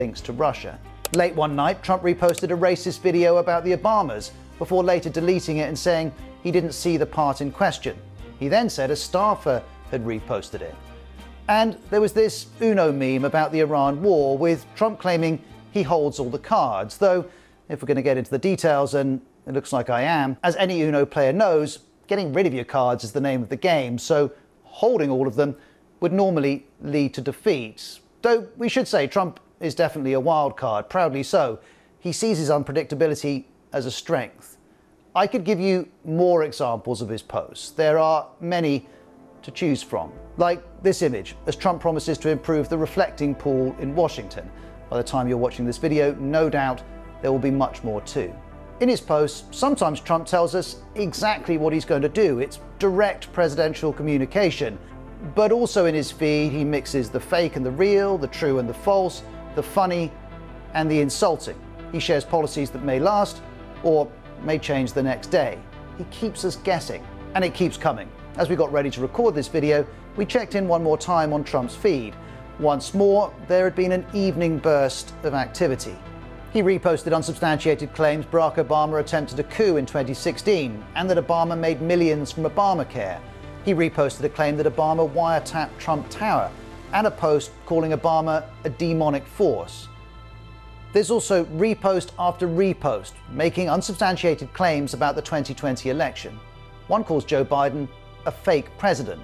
links to Russia. Late one night, Trump reposted a racist video about the Obamas before later deleting it and saying he didn't see the part in question. He then said a staffer had reposted it. And there was this Uno meme about the Iran war, with Trump claiming he holds all the cards, though if we're going to get into the details, and it looks like I am, as any Uno player knows, getting rid of your cards is the name of the game, so holding all of them would normally lead to defeat. Though we should say Trump is definitely a wild card, proudly so. He sees his unpredictability as a strength. I could give you more examples of his posts. There are many to choose from, like this image, as Trump promises to improve the reflecting pool in Washington. By the time you're watching this video, no doubt there will be much more too. In his posts, sometimes Trump tells us exactly what he's going to do. It's direct presidential communication. But also in his feed, he mixes the fake and the real, the true and the false, the funny and the insulting. He shares policies that may last or may change the next day. He keeps us guessing, and it keeps coming. As we got ready to record this video, we checked in one more time on Trump's feed. Once more, there had been an evening burst of activity. He reposted unsubstantiated claims Barack Obama attempted a coup in 2016 and that Obama made millions from Obamacare. He reposted a claim that Obama wiretapped Trump Tower and a post calling Obama a demonic force. There's also repost after repost, making unsubstantiated claims about the 2020 election. One calls Joe Biden a fake president.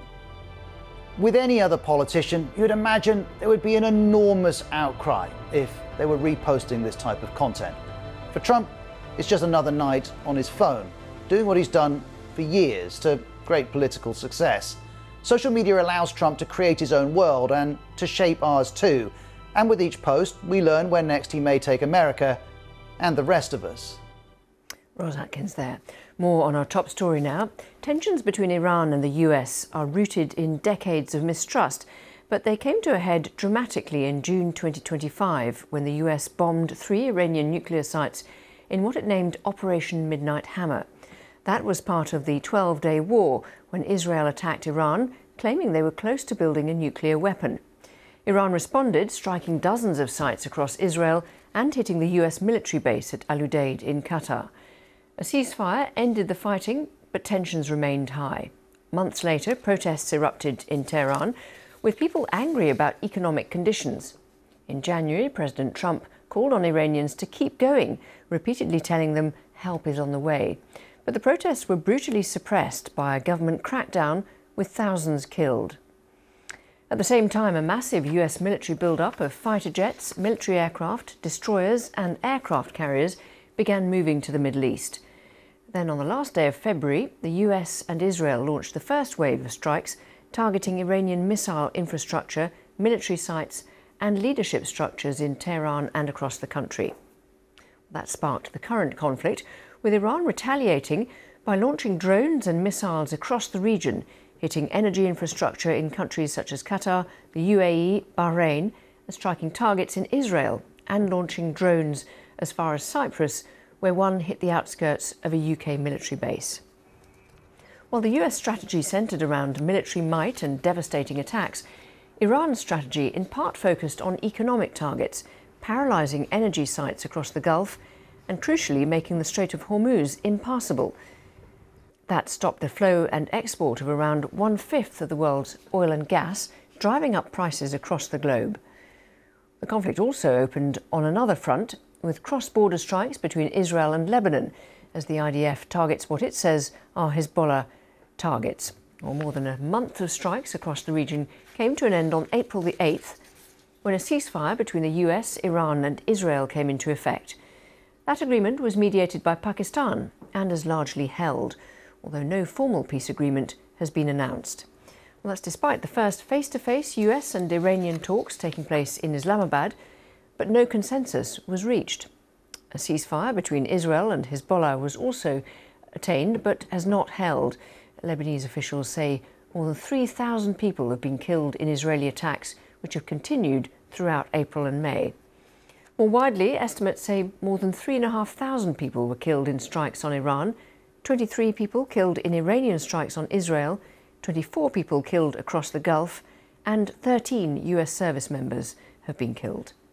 With any other politician, you'd imagine there would be an enormous outcry if they were reposting this type of content. For Trump, it's just another night on his phone, doing what he's done for years to great political success. Social media allows Trump to create his own world and to shape ours too. And with each post, we learn where next he may take America and the rest of us. Ros Atkins there. More on our top story now. Tensions between Iran and the US are rooted in decades of mistrust, but they came to a head dramatically in June 2025 when the US bombed 3 Iranian nuclear sites in what it named Operation Midnight Hammer. That was part of the 12-day war when Israel attacked Iran, claiming they were close to building a nuclear weapon. Iran responded, striking dozens of sites across Israel and hitting the US military base at Al Udeid in Qatar. A ceasefire ended the fighting, but tensions remained high. Months later, protests erupted in Tehran, with people angry about economic conditions. In January, President Trump called on Iranians to keep going, repeatedly telling them help is on the way. But the protests were brutally suppressed by a government crackdown, with thousands killed. At the same time, a massive US military build-up of fighter jets, military aircraft, destroyers and aircraft carriers began moving to the Middle East. Then on the last day of February, the US and Israel launched the first wave of strikes targeting Iranian missile infrastructure, military sites and leadership structures in Tehran and across the country. That sparked the current conflict, with Iran retaliating by launching drones and missiles across the region, hitting energy infrastructure in countries such as Qatar, the UAE, Bahrain, and striking targets in Israel and launching drones as far as Cyprus, where one hit the outskirts of a UK military base. While the US strategy centred around military might and devastating attacks, Iran's strategy in part focused on economic targets, paralysing energy sites across the Gulf and, crucially, making the Strait of Hormuz impassable. That stopped the flow and export of around 1/5 of the world's oil and gas, driving up prices across the globe. The conflict also opened on another front, with cross-border strikes between Israel and Lebanon, as the IDF targets what it says are Hezbollah targets. More than a month of strikes across the region came to an end on April the 8th, when a ceasefire between the US, Iran and Israel came into effect. That agreement was mediated by Pakistan and is largely held, although no formal peace agreement has been announced. Well, that's despite the first face-to-face US and Iranian talks taking place in Islamabad, but no consensus was reached. A ceasefire between Israel and Hezbollah was also attained, but has not held. Lebanese officials say more than 3,000 people have been killed in Israeli attacks, which have continued throughout April and May. More widely, estimates say more than 3,500 people were killed in strikes on Iran, 23 people killed in Iranian strikes on Israel, 24 people killed across the Gulf, and 13 US service members have been killed.